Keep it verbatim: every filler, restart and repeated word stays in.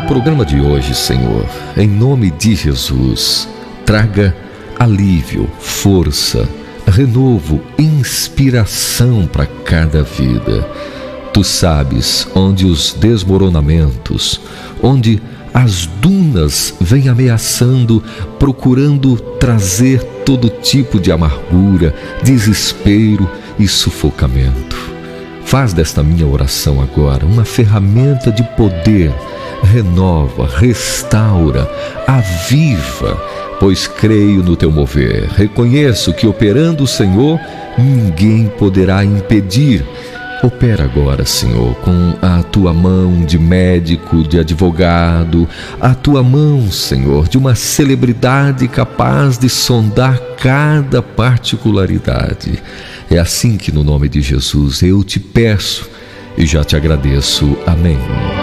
programa de hoje, Senhor, em nome de Jesus, traga alívio, força, renovo, inspiração para cada vida. Tu sabes onde os desmoronamentos, onde as dunas vêm ameaçando, procurando trazer todo tipo de amargura, desespero e sufocamento. Faz desta minha oração agora uma ferramenta de poder. Renova, restaura, aviva, pois creio no teu mover. Reconheço que operando o Senhor, ninguém poderá impedir. Opera agora, Senhor, com a tua mão de médico, de advogado, a tua mão, Senhor, de uma celebridade capaz de sondar cada particularidade. É assim que, no nome de Jesus, eu te peço e já te agradeço. Amém.